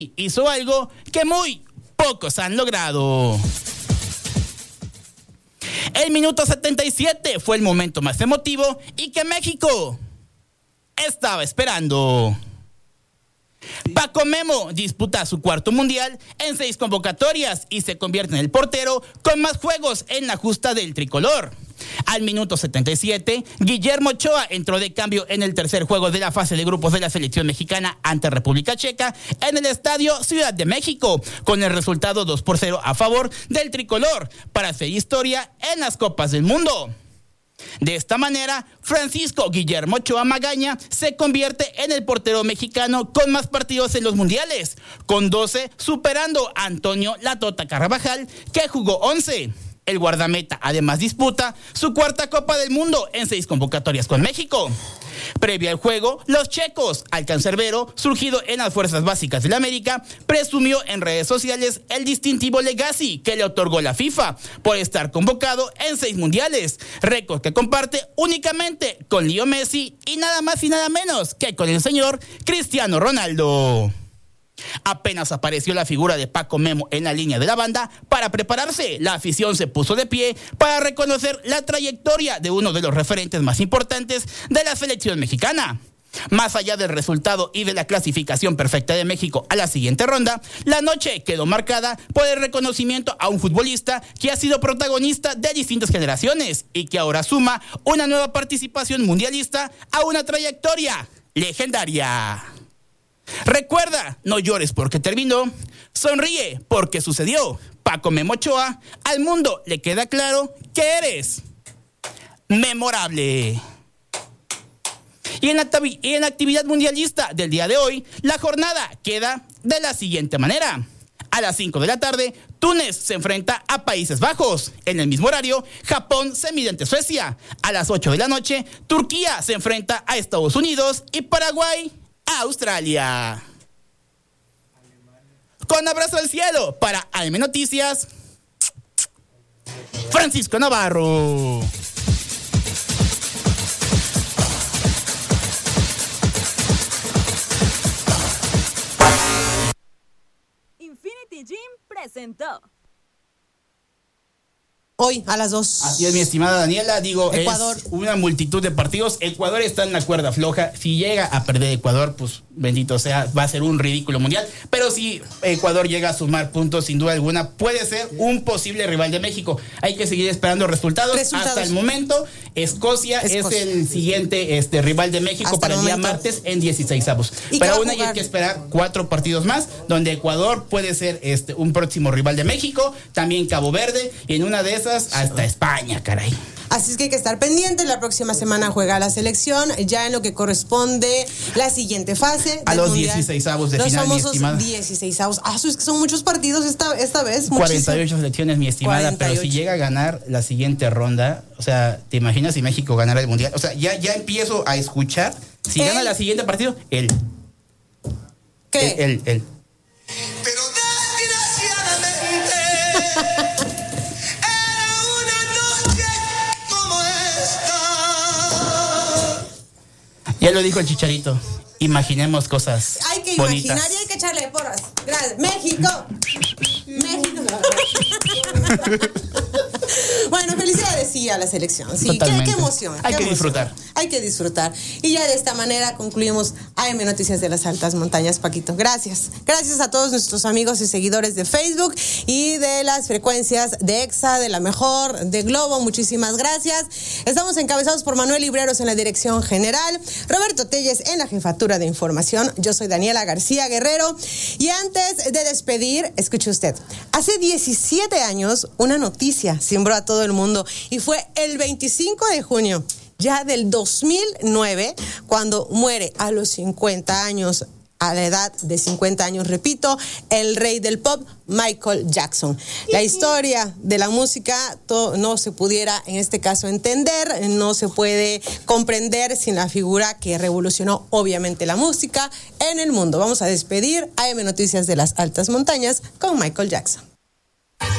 hizo algo que muy pocos han logrado. El minuto 77 fue el momento más emotivo y que México estaba esperando. Paco Memo disputa su cuarto mundial en 6 convocatorias y se convierte en el portero con más juegos en la justa del tricolor. Al minuto 77, Guillermo Ochoa entró de cambio en el tercer juego de la fase de grupos de la selección mexicana ante República Checa en el Estadio Ciudad de México, con el resultado 2-0 a favor del tricolor para hacer historia en las Copas del Mundo. De esta manera, Francisco Guillermo Ochoa Magaña se convierte en el portero mexicano con más partidos en los mundiales, con 12, superando a Antonio La Tota Carvajal, que jugó 11. El guardameta además disputa su cuarta Copa del Mundo en 6 convocatorias con México. Previo al juego, los checos, al cancerbero, surgido en las fuerzas básicas de la América, presumió en redes sociales el distintivo Legacy que le otorgó la FIFA por estar convocado en 6 mundiales, récord que comparte únicamente con Leo Messi y nada más y nada menos que con el señor Cristiano Ronaldo. Apenas apareció la figura de Paco Memo en la línea de la banda para prepararse, la afición se puso de pie para reconocer la trayectoria de uno de los referentes más importantes de la selección mexicana. Más allá del resultado y de la clasificación perfecta de México a la siguiente ronda, la noche quedó marcada por el reconocimiento a un futbolista que ha sido protagonista de distintas generaciones y que ahora suma una nueva participación mundialista a una trayectoria legendaria. Recuerda, no llores porque terminó, sonríe porque sucedió. Paco Memo Ochoa, al mundo le queda claro que eres memorable. Y en la actividad mundialista del día de hoy, la jornada queda de la siguiente manera. A las 5 de la tarde, Túnez se enfrenta a Países Bajos. En el mismo horario, Japón se mide ante Suecia. A las 8 de la noche, Turquía se enfrenta a Estados Unidos y Paraguay a Australia. Con abrazo al cielo para AM Noticias, Francisco Navarro. Infinity Gym presentó. Hoy a las 2. Así es, mi estimada Daniela. Ecuador. Es una multitud de partidos. Ecuador está en la cuerda floja. Si llega a perder Ecuador, pues bendito sea, va a ser un ridículo mundial. Pero si Ecuador llega a sumar puntos, sin duda alguna, puede ser un posible rival de México. Hay que seguir esperando resultados. Hasta el momento, Escocia es el siguiente rival de México para el día martes en 16avos. Pero aún hay que esperar 4 partidos más, donde Ecuador puede ser un próximo rival de México. También Cabo Verde, y en una de esas hasta España, caray. Así es que hay que estar pendientes. La próxima semana juega la selección, ya en lo que corresponde la siguiente fase. A los 16avos de final, mi estimada. 16avos. Es que son muchos partidos esta vez. 48 selecciones, mi estimada. 48. Pero si llega a ganar la siguiente ronda, o sea, ¿te imaginas si México ganara el mundial? O sea, ya empiezo a escuchar. Si gana la siguiente partido, él. ¿Qué? Él. Pero desgraciadamente era una noche como esta. Ya lo dijo el Chicharito. Imaginemos cosas hay que bonitas. Imaginar y hay que echarle porras. Gracias. México. Bueno, felicidades sí a la selección. Sí, qué emoción. Hay que disfrutar. Hay que disfrutar. Y ya de esta manera concluimos AM Noticias de las Altas Montañas, Paquito. Gracias. Gracias a todos nuestros amigos y seguidores de Facebook y de las frecuencias de EXA, de La Mejor, de Globo. Muchísimas gracias. Estamos encabezados por Manuel Libreros en la dirección general, Roberto Telles en la jefatura de información. Yo soy Daniela García Guerrero. Y antes de despedir, escuche usted. Hace 17 años, una noticia sembró a todo el mundo y fue el 25 de junio ya del 2009 cuando muere a los 50 años, a la edad de 50 años, repito, el rey del pop, Michael Jackson. La historia de la música no se pudiera, en este caso, entender, no se puede comprender sin la figura que revolucionó, obviamente, la música en el mundo. Vamos a despedir AM Noticias de las Altas Montañas con Michael Jackson.